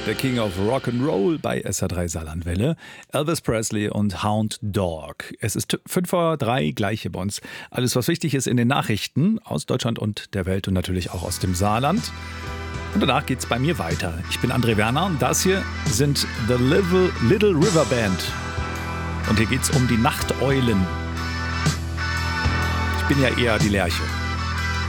Der King of Rock'n'Roll bei SR3 Saarlandwelle, Elvis Presley und Hound Dog. Es ist 2:55, gleiche bei uns. Alles, was wichtig ist in den Nachrichten aus Deutschland und der Welt und natürlich auch aus dem Saarland. Und danach geht's bei mir weiter. Ich bin André Werner und das hier sind The Little River Band. Und hier geht's um die Nachteulen. Ich bin ja eher die Lerche.